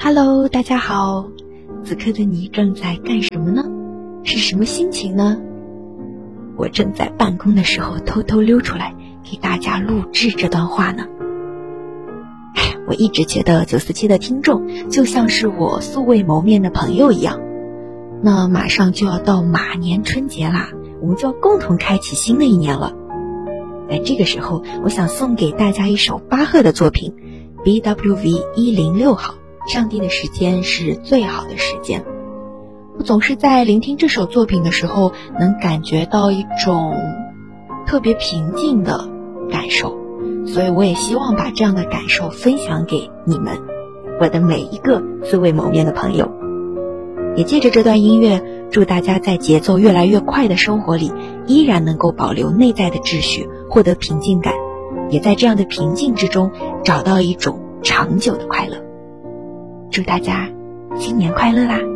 Hello， 大家好，此刻的你正在干什么呢？是什么心情呢？我正在办公的时候偷偷溜出来给大家录制这段话呢。我一直觉得947的听众就像是我素未谋面的朋友一样。那马上就要到马年春节啦，我们就要共同开启新的一年了。在这个时候，我想送给大家一首巴赫的作品 BWV106号，上帝的时间是最好的时间。我总是在聆听这首作品的时候，能感觉到一种特别平静的感受，所以我也希望把这样的感受分享给你们，我的每一个素未谋面的朋友。也借着这段音乐，祝大家在节奏越来越快的生活里，依然能够保留内在的秩序，获得平静感，也在这样的平静之中找到一种长久的快乐。祝大家新年快乐啦！